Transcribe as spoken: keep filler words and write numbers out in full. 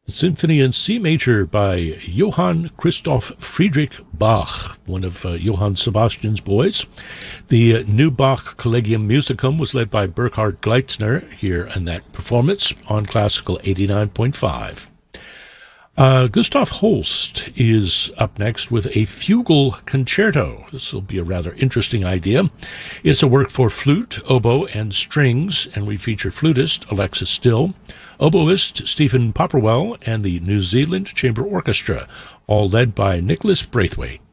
Symphony in C major by Johann Christoph Friedrich Bach, one of uh, Johann Sebastian's boys. The uh, new Bach Collegium Musicum was led by Burkhard Gleitzner here in that performance on Classical eighty-nine point five. Uh, Gustav Holst is up next with a fugal concerto. This will be a rather interesting idea. It's a work for flute, oboe, and strings, and we feature flutist Alexis Still, oboist Stephen Popperwell, and the New Zealand Chamber Orchestra, all led by Nicholas Braithwaite.